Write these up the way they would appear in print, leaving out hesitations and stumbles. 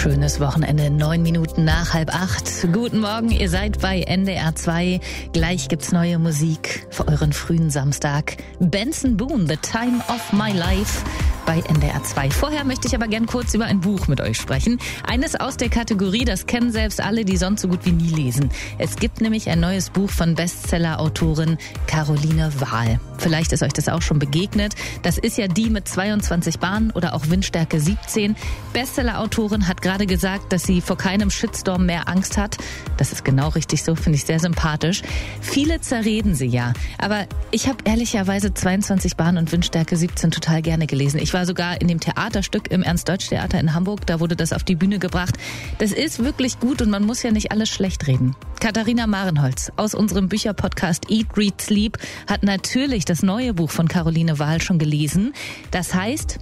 schönes Wochenende. 9 Minuten nach 7:30. Guten Morgen, ihr seid bei NDR 2. Gleich gibt's neue Musik für euren frühen Samstag. Benson Boone, The Time of My Life bei NDR 2. Vorher möchte ich aber gern kurz über ein Buch mit euch sprechen. Eines aus der Kategorie, das kennen selbst alle, die sonst so gut wie nie lesen. Es gibt nämlich ein neues Buch von Bestseller-Autorin Caroline Wahl. Vielleicht ist euch das auch schon begegnet. Das ist ja die mit 22 Bahnen oder auch Windstärke 17. Bestseller-Autorin hat gerade gesagt, dass sie vor keinem Shitstorm mehr Angst hat. Das ist genau richtig so, finde ich sehr sympathisch. Viele zerreden sie ja, aber ich habe ehrlicherweise 22 Bahnen und Windstärke 17 total gerne gelesen. Ich war sogar in dem Theaterstück im Ernst-Deutsch-Theater in Hamburg, da wurde das auf die Bühne gebracht. Das ist wirklich gut und man muss ja nicht alles schlecht reden. Katharina Marenholz aus unserem Bücherpodcast Eat, Read, Sleep hat natürlich das neue Buch von Caroline Wahl schon gelesen. Das heißt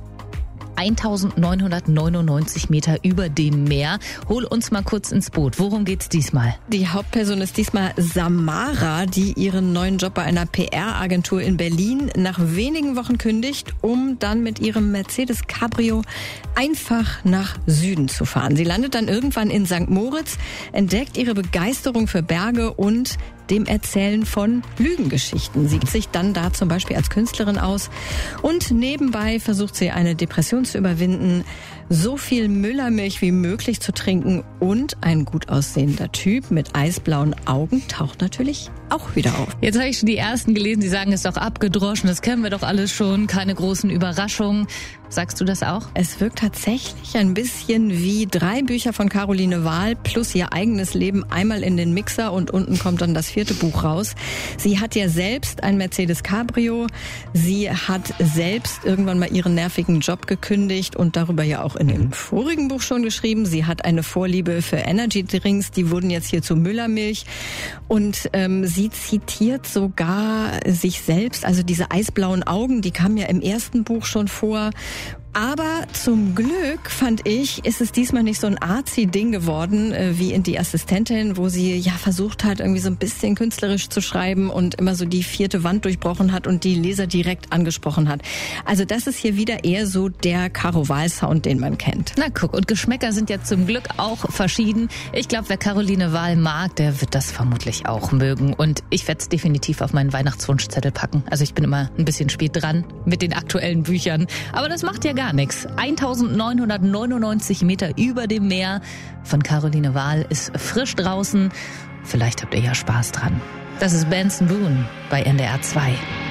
1999 Meter über dem Meer. Hol uns mal kurz ins Boot. Worum geht's diesmal? Die Hauptperson ist diesmal Samara, die ihren neuen Job bei einer PR-Agentur in Berlin nach wenigen Wochen kündigt, um dann mit ihrem Mercedes Cabrio einfach nach Süden zu fahren. Sie landet dann irgendwann in St. Moritz, entdeckt ihre Begeisterung für Berge und dem Erzählen von Lügengeschichten. Sie gibt sich dann da zum Beispiel als Künstlerin aus und nebenbei versucht sie eine Depression zu überwinden, so viel Müllermilch wie möglich zu trinken und ein gut aussehender Typ mit eisblauen Augen taucht natürlich auch wieder auf. Jetzt habe ich schon die ersten gelesen, die sagen, es ist doch abgedroschen, das kennen wir doch alles schon, keine großen Überraschungen. Sagst du das auch? Es wirkt tatsächlich ein bisschen wie 3 Bücher von Caroline Wahl plus ihr eigenes Leben einmal in den Mixer und unten kommt dann das 4. Buch raus. Sie hat ja selbst ein Mercedes Cabrio. Sie hat selbst irgendwann mal ihren nervigen Job gekündigt und darüber ja auch in dem vorigen Buch schon geschrieben. Sie hat eine Vorliebe für Energy Drinks, die wurden jetzt hier zu Müllermilch und sie zitiert sogar sich selbst, also diese eisblauen Augen, die kamen ja im ersten Buch schon vor. Aber zum Glück, fand ich, ist es diesmal nicht so ein Arzi-Ding geworden wie in Die Assistentin, wo sie ja versucht hat, irgendwie so ein bisschen künstlerisch zu schreiben und immer so die 4. Wand durchbrochen hat und die Leser direkt angesprochen hat. Also das ist hier wieder eher so der Caro-Wahl-Sound, den man kennt. Na guck, und Geschmäcker sind ja zum Glück auch verschieden. Ich glaube, wer Caroline Wahl mag, der wird das vermutlich auch mögen. Und ich werde es definitiv auf meinen Weihnachtswunschzettel packen. Also ich bin immer ein bisschen spät dran mit den aktuellen Büchern. Aber das macht ja gar nichts. 1999 Meter über dem Meer von Caroline Wahl ist frisch draußen. Vielleicht habt ihr ja Spaß dran. Das ist Benson Boone bei NDR 2.